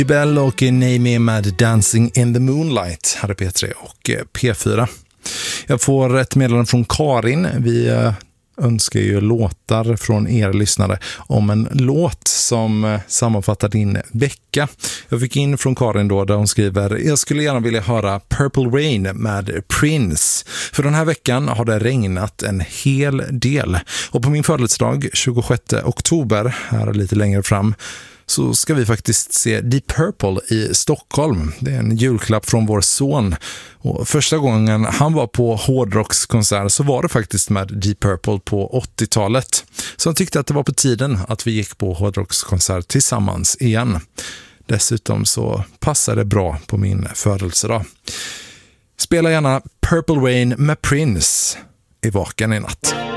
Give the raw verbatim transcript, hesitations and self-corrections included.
Bell och Name med Dancing in the Moonlight här är P tre och P fyra. Jag får ett meddelande från Karin. Vi önskar ju låtar från er lyssnare om en låt som sammanfattar din vecka. Jag fick in från Karin då där hon skriver: jag skulle gärna vilja höra Purple Rain med Prince. För den här veckan har det regnat en hel del. Och på min födelsedag tjugosjätte oktober, här lite längre fram, så ska vi faktiskt se Deep Purple i Stockholm. Det är en julklapp från vår son. Och första gången han var på hårdrockskonsert så var det faktiskt med Deep Purple på åttiotalet. Så han tyckte att det var på tiden att vi gick på hårdrockskonsert tillsammans igen. Dessutom så passar det bra på min födelsedag. Spela gärna Purple Rain med Prince i Vaken i natt.